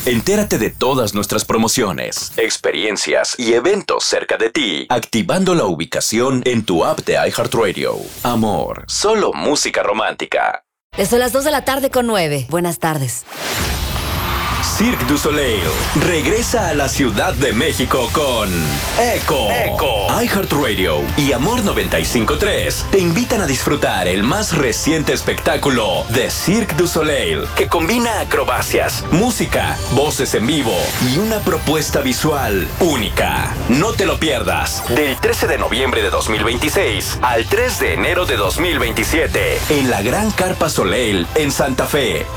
Entérate de todas nuestras promociones, experiencias y eventos cerca de ti, activando la ubicación en tu app de iHeartRadio. Amor, solo música romántica. Son las 2:09. Buenas tardes. Cirque du Soleil regresa a la Ciudad de México con Echo. iHeartRadio y Amor 95.3 te invitan a disfrutar el más reciente espectáculo de Cirque du Soleil, que combina acrobacias, música, voces en vivo y una propuesta visual única. No te lo pierdas. Del 13 de noviembre de 2026 al 3 de enero de 2027 en la Gran Carpa Soleil en Santa Fe.